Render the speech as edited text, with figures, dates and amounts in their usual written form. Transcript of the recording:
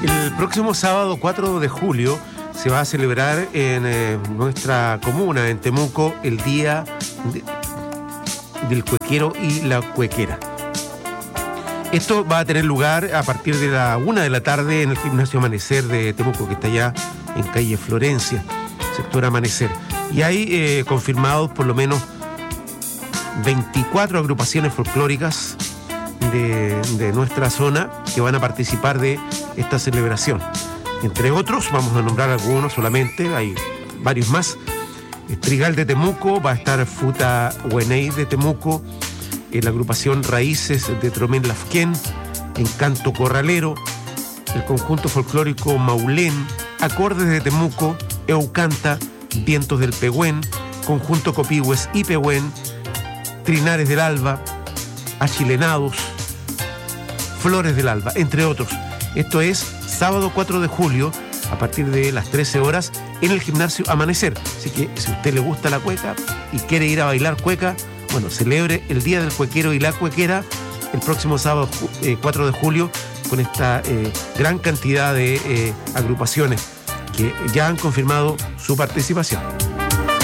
El próximo sábado 4 de julio se va a celebrar en nuestra comuna, en Temuco, el Día del Cuequero y la Cuequera. Esto va a tener lugar a partir de la 1 de la tarde en el Gimnasio Amanecer de Temuco, que está allá en calle Florencia, sector Amanecer. Y hay confirmados por lo menos 24 agrupaciones folclóricas de nuestra zona que van a participar de esta celebración. Entre otros, vamos a nombrar algunos solamente, hay varios más. Trigal de Temuco, va a estar Futa Hueney de Temuco, la agrupación Raíces de Tromén Lafquén, Encanto Corralero, el conjunto folclórico Maulén, Acordes de Temuco, Eucanta, Vientos del Pehuen, conjunto Copihue y Pehuen, Trinares del Alba, Achilenados, Flores del Alba, entre otros. Esto es sábado 4 de julio a partir de las 13 horas en el Gimnasio Amanecer. Así que si a usted le gusta la cueca y quiere ir a bailar cueca, bueno, celebre el Día del Cuequero y la Cuequera el próximo sábado 4 de julio con esta gran cantidad de agrupaciones que ya han confirmado su participación.